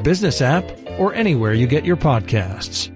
Business app or anywhere you get your podcasts.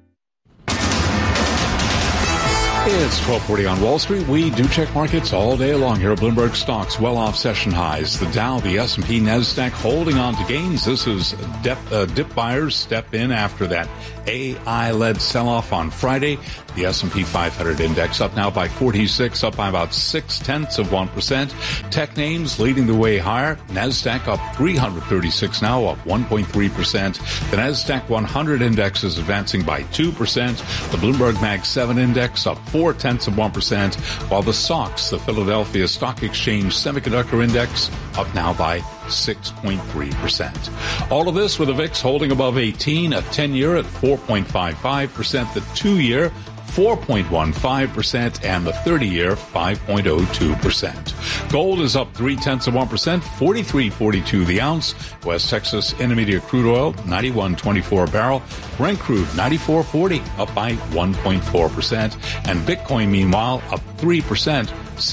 It's 12:40 on Wall Street. We do check markets all day long here at Bloomberg. Stocks well off session highs. The Dow, the S&P, NASDAQ holding on to gains. This is dip buyers step in after that AI-led sell-off on Friday. The S&P 500 index up now by 46, up by about 0.6%. Tech names leading the way higher. NASDAQ up 336 now, up 1.3%. The NASDAQ 100 index is advancing by 2%. The Bloomberg Mag 7 index up 0.4%, while the SOX, the Philadelphia Stock Exchange Semiconductor Index, up now by 6.3%. All of this with the VIX holding above 18, a 10-year at 4.55%, the 2-year 4.15%, and the 30-year 5.02%. Gold is up 0.3%, 43.42 the ounce. West Texas Intermediate crude oil 91.24 a barrel. Brent crude 94.40, up by 1.4%, and Bitcoin meanwhile up 3%.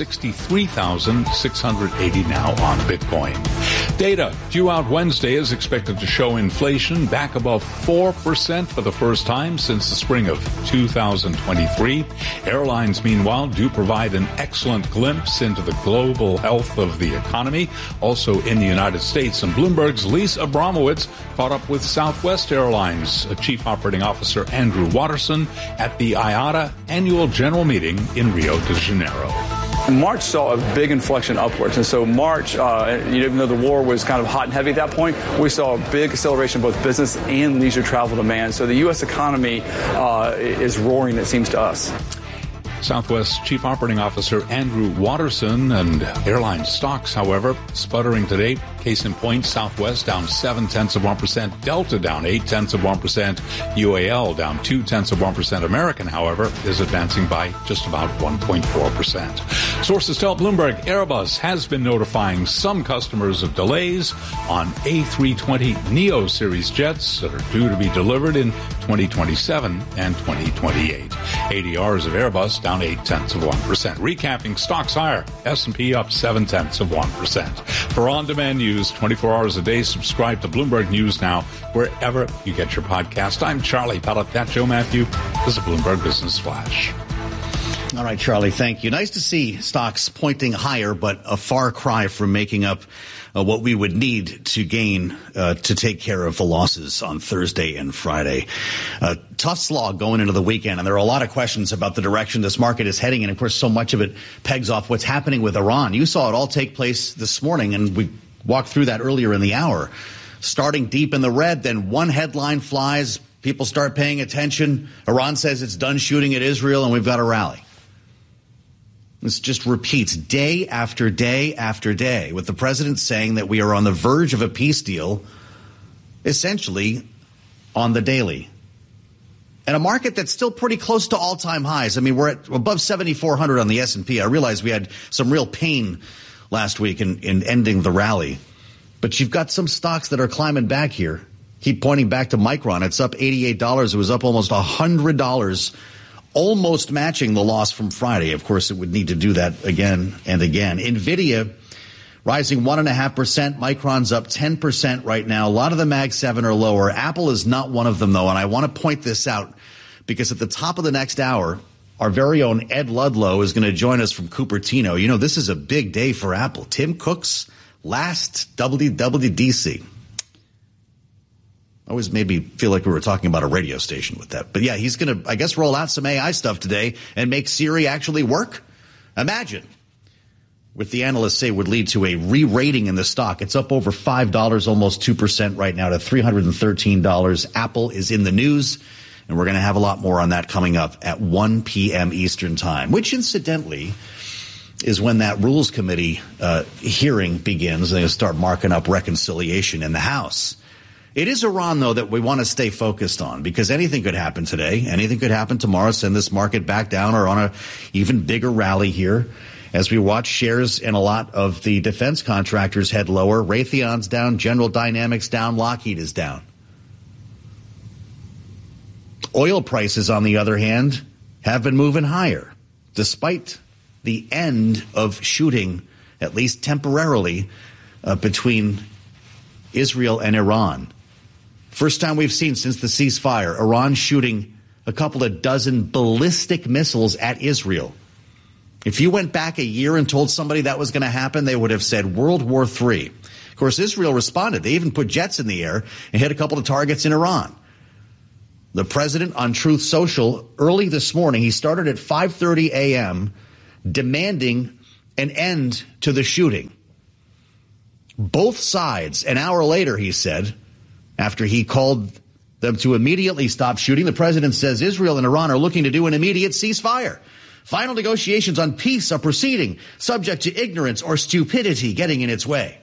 63,680 now on Bitcoin. Data due out Wednesday is expected to show inflation back above 4% for the first time since the spring of 2023. Airlines, meanwhile, do provide an excellent glimpse into the global health of the economy, also in the United States. And Bloomberg's Lisa Abramowitz caught up with Southwest Airlines Chief Operating Officer Andrew Watterson at the IATA annual general meeting in Rio de Janeiro. March saw a big inflection upwards, and so March, even though the war was kind of hot and heavy at that point, we saw a big acceleration of both business and leisure travel demand. So the U.S. economy is roaring, it seems to us. Southwest Chief Operating Officer Andrew Watterson. And airline stocks, however, sputtering today. Case in point, Southwest down 0.7%, Delta down 0.8%, UAL down 0.2%. American, however, is advancing by just about 1.4%. Sources tell Bloomberg Airbus has been notifying some customers of delays on A320neo series jets that are due to be delivered in 2027 and 2028. ADRs of Airbus down 0.8%. Recapping stocks higher. S&P up 0.7%. For on-demand news 24 hours a day, subscribe to Bloomberg News Now wherever you get your podcast. I'm Charlie Pellet. That's Joe Matthew. This is a Bloomberg Business Flash. All right, Charlie, thank you. Nice to see stocks pointing higher, but a far cry from making up what we would need to gain to take care of the losses on Thursday and Friday. Tough slog going into the weekend, and there are a lot of questions about the direction this market is heading, and of course so much of it pegs off what's happening with Iran. You saw it all take place this morning, and we walked through that earlier in the hour. Starting deep in the red, then one headline flies, people start paying attention. Iran says it's done shooting at Israel, and we've got a rally. This just repeats day after day after day, with the president saying that we are on the verge of a peace deal, essentially on the daily. And a market that's still pretty close to all-time highs. I mean, we're at above 7,400 on the S&P. I realize we had some real pain last week in ending the rally. But you've got some stocks that are climbing back here. Keep pointing back to Micron. It's up $88. It was up almost $100. Almost matching the loss from Friday. Of course, it would need to do that again and again. NVIDIA rising 1.5%. Micron's up 10% right now. A lot of the Mag 7 are lower. Apple is not one of them, though, and I want to point this out because at the top of the next hour, our very own Ed Ludlow is going to join us from Cupertino. You know, this is a big day for Apple. Tim Cook's last WWDC. Always made me feel like we were talking about a radio station with that. But yeah, he's going to, I guess, roll out some AI stuff today and make Siri actually work. Imagine, what the analysts say would lead to a re-rating in the stock. It's up over $5, almost 2% right now to $313. Apple is in the news, and we're going to have a lot more on that coming up at 1 p.m. Eastern Time, which incidentally is when that Rules Committee hearing begins. They're going to start marking up reconciliation in the House. It is Iran, though, that we want to stay focused on because anything could happen today. Anything could happen tomorrow, send this market back down or on a even bigger rally here as we watch shares in a lot of the defense contractors head lower. Raytheon's down, General Dynamics down, Lockheed is down. Oil prices, on the other hand, have been moving higher despite the end of shooting, at least temporarily, between Israel and Iran. First time we've seen since the ceasefire, Iran shooting a couple of dozen ballistic missiles at Israel. If you went back a year and told somebody that was going to happen, they would have said World War III. Of course, Israel responded. They even put jets in the air and hit a couple of targets in Iran. The president on Truth Social early this morning, he started at 5:30 a.m. demanding an end to the shooting. Both sides, an hour later, he said, after he called them to immediately stop shooting, the president says Israel and Iran are looking to do an immediate ceasefire. Final negotiations on peace are proceeding, subject to ignorance or stupidity getting in its way.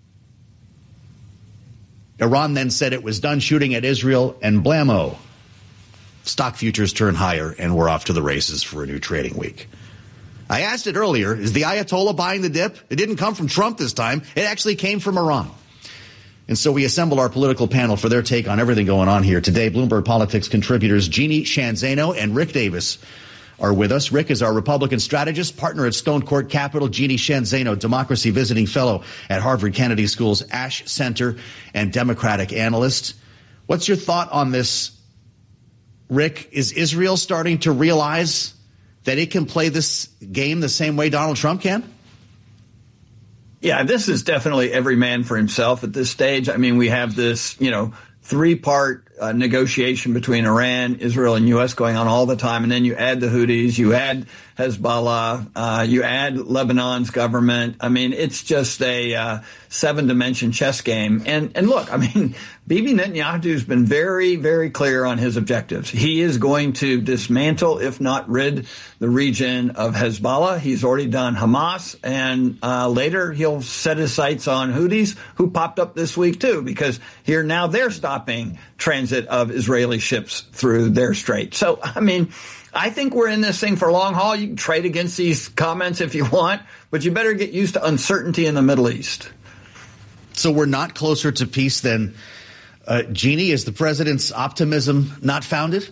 Iran then said it was done shooting at Israel, and blammo. Stock futures turn higher, and we're off to the races for a new trading week. I asked it earlier, is the Ayatollah buying the dip? It didn't come from Trump this time. It actually came from Iran. And so we assembled our political panel for their take on everything going on here. Today, Bloomberg Politics contributors Jeannie Sheehan Zaino and Rick Davis are with us. Rick is our Republican strategist, partner at Stone Court Capital. Jeannie Sheehan Zaino, Democracy Visiting Fellow at Harvard Kennedy School's Ash Center and Democratic analyst. What's your thought on this, Rick? Is Israel starting to realize that it can play this game the same way Donald Trump can? Yeah, this is definitely every man for himself at this stage. I mean, we have this, three-part negotiation between Iran, Israel, and U.S. going on all the time. And then you add the Houthis, you add Hezbollah, you add Lebanon's government. I mean, it's just a seven-dimension chess game. And look, I mean, Bibi Netanyahu's been very, very clear on his objectives. He is going to dismantle, if not rid, the region of Hezbollah. He's already done Hamas, and later he'll set his sights on Houthis, who popped up this week too, because here now they're stopping transit of Israeli ships through their strait. So, I mean, I think we're in this thing for a long haul. You can trade against these comments if you want, but you better get used to uncertainty in the Middle East. So we're not closer to peace than Jeannie? Is the president's optimism not founded?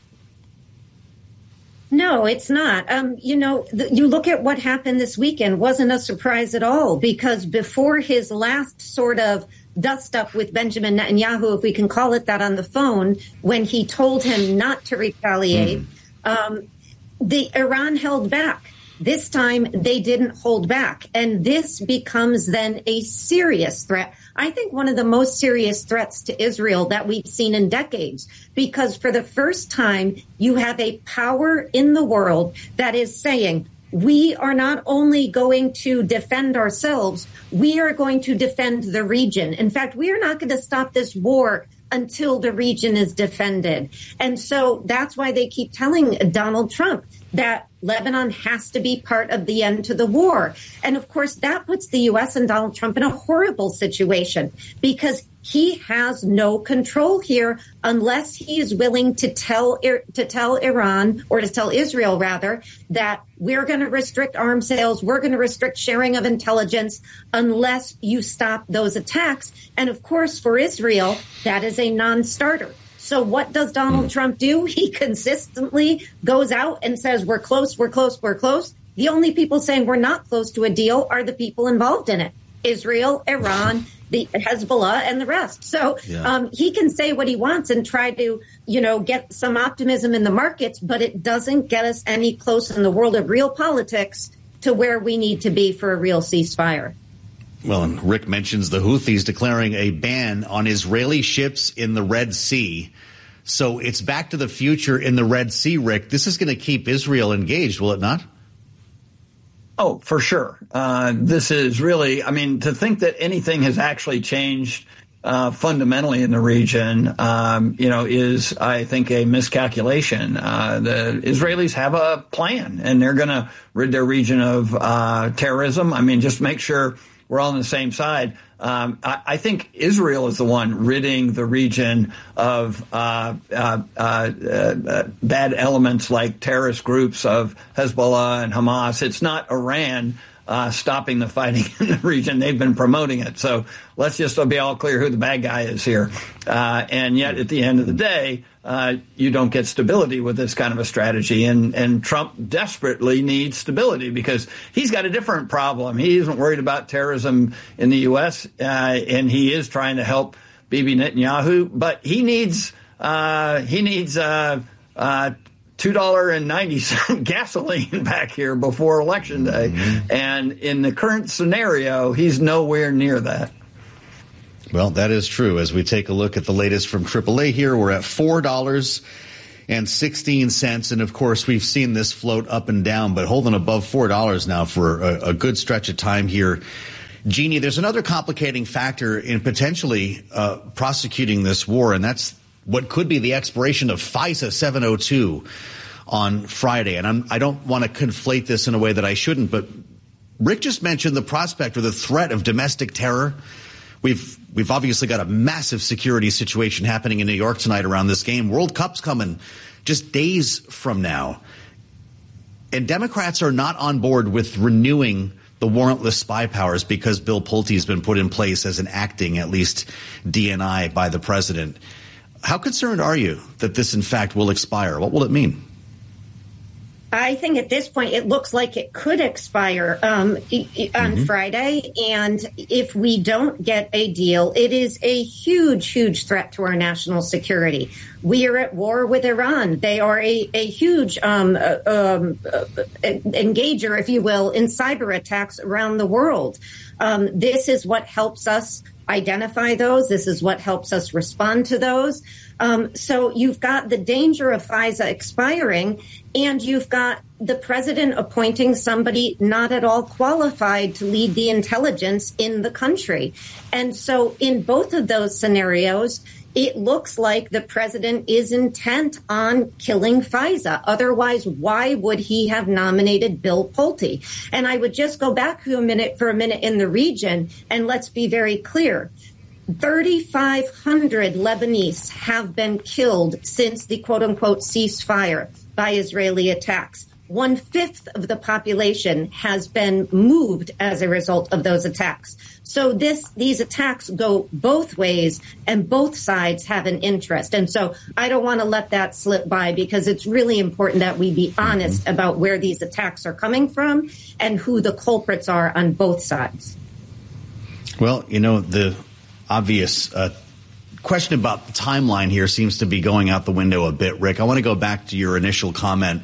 No, it's not. You look at what happened this weekend, wasn't a surprise at all, because before his last sort of dust up with Benjamin Netanyahu, if we can call it that, on the phone, when he told him not to retaliate, the Iran held back. This time they didn't hold back. And this becomes then a serious threat. I think one of the most serious threats to Israel that we've seen in decades, because for the first time, you have a power in the world that is saying, we are not only going to defend ourselves, we are going to defend the region. In fact, we are not going to stop this war until the region is defended. And so that's why they keep telling Donald Trump that Lebanon has to be part of the end to the war. And of course, that puts the U.S. and Donald Trump in a horrible situation, because he has no control here unless he is willing to tell Iran, or to tell Israel rather, that we're going to restrict arms sales, we're going to restrict sharing of intelligence unless you stop those attacks. And of course, for Israel, that is a non-starter. So what does Donald Trump do? He consistently goes out and says, we're close, we're close, we're close. The only people saying we're not close to a deal are the people involved in it. Israel, Iran, the Hezbollah, and the rest. So he can say what he wants and try to, get some optimism in the markets, but it doesn't get us any closer in the world of real politics to where we need to be for a real ceasefire. Well, and Rick mentions the Houthis declaring a ban on Israeli ships in the Red Sea. So it's back to the future in the Red Sea, Rick. This is going to keep Israel engaged, will it not? Oh, for sure. This is really, to think that anything has actually changed fundamentally in the region, is, I think, a miscalculation. The Israelis have a plan, and they're going to rid their region of terrorism. Just make sure we're all on the same side. I think Israel is the one ridding the region of bad elements like terrorist groups of Hezbollah and Hamas. It's not Iran stopping the fighting in the region. They've been promoting it. So let's just be all clear who the bad guy is here. And yet, at the end of the day, you don't get stability with this kind of a strategy. And Trump desperately needs stability because he's got a different problem. He isn't worried about terrorism in the U.S., and he is trying to help Bibi Netanyahu, but he needs $2.90 gasoline back here before Election Day. Mm-hmm. And in the current scenario, he's nowhere near that. Well, that is true. As we take a look at the latest from AAA here, we're at $4.16. And of course, we've seen this float up and down, but holding above $4 now for a good stretch of time here. Jeannie, there's another complicating factor in potentially prosecuting this war, and that's what could be the expiration of FISA 702 on Friday. And I don't want to conflate this in a way that I shouldn't, but Rick just mentioned the prospect or the threat of domestic terror. We've obviously got a massive security situation happening in New York tonight around this game. World Cup's coming just days from now. And Democrats are not on board with renewing the warrantless spy powers because Bill Pulte has been put in place as an acting, at least, DNI by the president. How concerned are you that this, in fact, will expire? What will it mean? I think at this point it looks like it could expire on Friday. And if we don't get a deal, it is a huge, huge threat to our national security. We are at war with Iran. They are a huge engager, if you will, in cyber attacks around the world. This is what helps us identify those. This is what helps us respond to those. So you've got the danger of FISA expiring, and you've got the president appointing somebody not at all qualified to lead the intelligence in the country. And so in both of those scenarios, it looks like the president is intent on killing FISA. Otherwise, why would he have nominated Bill Pulte? And I would just go back for a minute in the region, and let's be very clear. 3,500 Lebanese have been killed since the quote-unquote ceasefire by Israeli attacks. 1/5 of the population has been moved as a result of those attacks. So these attacks go both ways, and both sides have an interest. And so I don't want to let that slip by, because it's really important that we be honest about where these attacks are coming from and who the culprits are on both sides. Well, the obvious question about the timeline here seems to be going out the window a bit, Rick. I want to go back to your initial comment.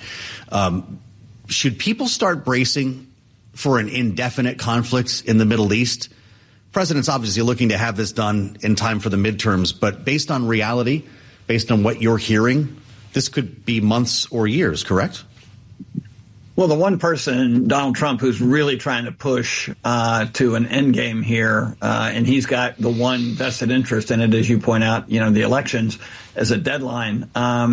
Should people start bracing for an indefinite conflict in the Middle East? President's obviously looking to have this done in time for the midterms, but based on reality, based on what you're hearing, this could be months or years, correct? Well, the one person, Donald Trump, who's really trying to push to an end game here, and he's got the one vested interest in it, as you point out, the elections as a deadline,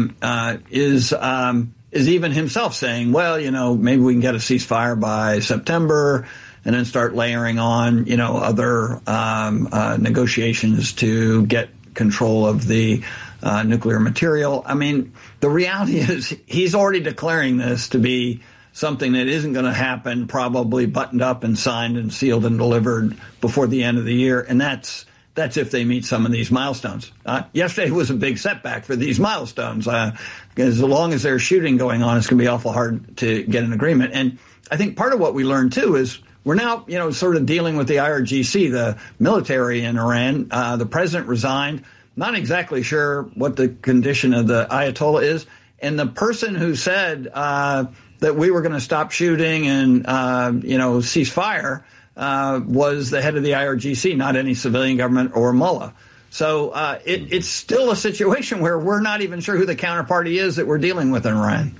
is even himself saying, well, maybe we can get a ceasefire by September and then start layering on, other negotiations to get control of the nuclear material. I mean, the reality is he's already declaring this to be something that isn't going to happen, probably buttoned up and signed and sealed and delivered before the end of the year. And that's if they meet some of these milestones. Yesterday was a big setback for these milestones. Because as long as there's shooting going on, it's going to be awful hard to get an agreement. And I think part of what we learned, too, is we're now, sort of dealing with the IRGC, the military in Iran. The president resigned. Not exactly sure what the condition of the Ayatollah is. And the person who said that we were going to stop shooting and, cease fire was the head of the IRGC, not any civilian government or mullah. So it's still a situation where we're not even sure who the counterparty is that we're dealing with in Iran.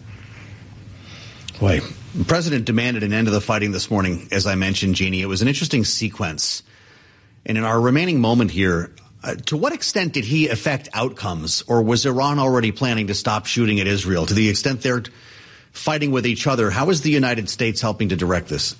Boy, the president demanded an end to the fighting this morning, as I mentioned, Jeannie. It was an interesting sequence. And in our remaining moment here, to what extent did he affect outcomes, or was Iran already planning to stop shooting at Israel? To the extent they're fighting with each other, how is the United States helping to direct this?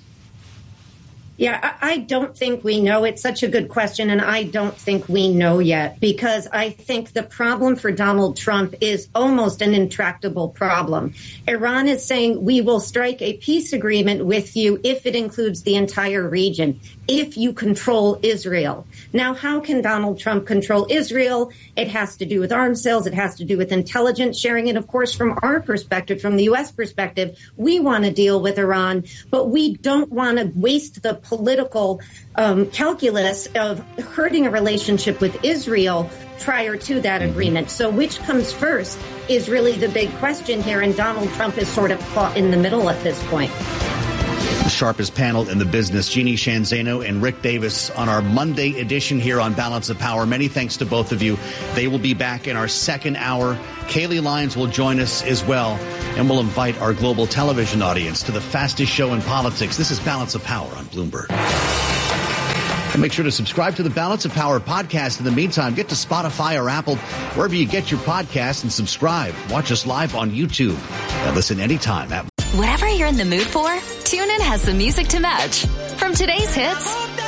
Yeah, I don't think we know. It's such a good question, and I don't think we know yet, because I think the problem for Donald Trump is almost an intractable problem. Iran is saying, we will strike a peace agreement with you if it includes the entire region, if you control Israel. Now, how can Donald Trump control Israel? It has to do with arms sales. It has to do with intelligence sharing. And of course, from our perspective, from the U.S. perspective, we want to deal with Iran, but we don't want to waste the political calculus of hurting a relationship with Israel prior to that agreement. So which comes first is really the big question here. And Donald Trump is sort of caught in the middle at this point. The sharpest panel in the business, Jeannie Sheehan Zaino and Rick Davis on our Monday edition here on Balance of Power. Many thanks to both of you. They will be back in our second hour. Kaylee Lyons will join us as well, and we'll invite our global television audience to the fastest show in politics. This is Balance of Power on Bloomberg. And make sure to subscribe to the Balance of Power podcast. In the meantime, get to Spotify or Apple, wherever you get your podcasts, and subscribe. Watch us live on YouTube. And listen anytime at whatever you're in the mood for, TuneIn has the music to match. From today's hits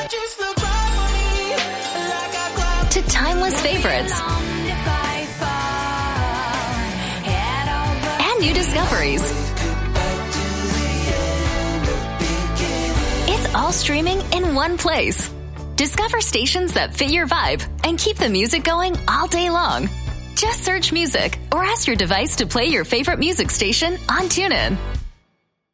to timeless favorites and new discoveries. It's all streaming in one place. Discover stations that fit your vibe and keep the music going all day long. Just search music or ask your device to play your favorite music station on TuneIn.